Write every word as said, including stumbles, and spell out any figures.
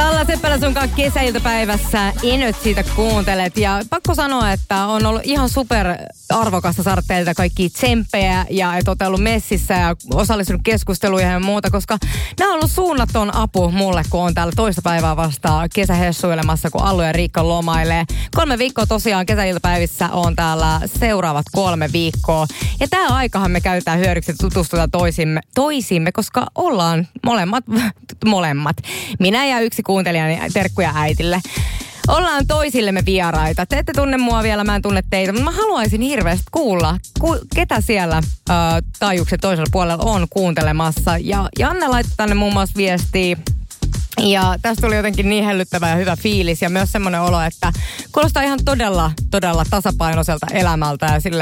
Salla Seppälä sunkaan kesäiltapäivässä Enyt siitä kuuntelet. Ja pakko sanoa, että on ollut ihan super arvokasta saada teiltä kaikkia tsemppejä ja et ootte ollut messissä ja osallistunut keskusteluihin ja muuta, koska nämä on ollut suunnaton apu mulle, kun on täällä toista päivää vasta kesähessuilemassa, kun Allu ja Riikka lomailee. Kolme viikkoa tosiaan kesäiltapäivissä on täällä seuraavat kolme viikkoa. Ja tää aikahan me käytetään hyödyksi tutustutaan toisimme, toisimme, koska ollaan molemmat, molemmat. Minä ja yksi kuuntelijani, terkkuja äitille. Ollaan toisillemme vieraita. Te ette tunne mua vielä, mä en tunne teitä, mutta mä haluaisin hirveästi kuulla, ku, ketä siellä äh, taajuuksen toisella puolella on kuuntelemassa. Ja Janne laittoi tänne muun muassa viestiä. Ja tästä tuli jotenkin niin hellyttävä ja hyvä fiilis ja myös semmoinen olo, että kuulostaa ihan todella, todella tasapainoiselta elämältä ja sille